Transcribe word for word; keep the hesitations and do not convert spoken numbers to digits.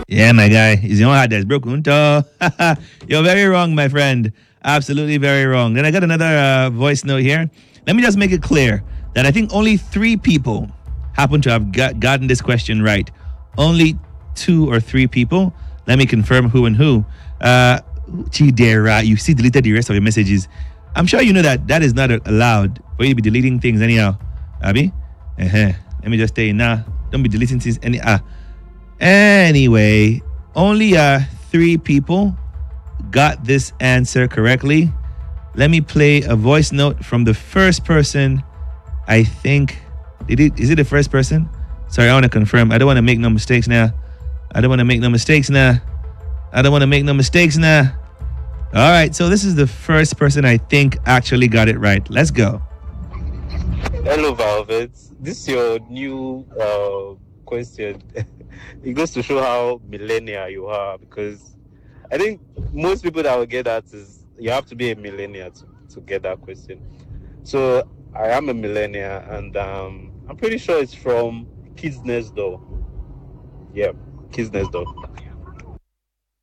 Yeah, my guy. Is your heart that's broken? Too? You're very wrong, my friend. Absolutely very wrong. Then I got another uh, voice note here. Let me just make it clear that I think only three people happen to have got, gotten this question right. Only two or three people. Let me confirm who and who. Uh, Chidera, you see deleted the rest of your messages. I'm sure you know that that is not allowed for you to be deleting things anyhow. Abby? Uh-huh. Let me just tell you now. Don't be deleting things any. Uh, Anyway, only uh three people got this answer correctly. Let me play a voice note from the first person. I think did it is it the first person? Sorry, I want to confirm. I don't want to make no mistakes now. I don't want to make no mistakes now. I don't want to make no mistakes now. All right, so this is the first person I think actually got it right. Let's go. Hello, Velvet. This is your new uh, question. It goes to show how millennial you are, because I think most people that will get that is you have to be a millennial to, to get that question. So I am a millennial, and um, I'm pretty sure it's from Kids Next Door. Yeah, Kids Next Door.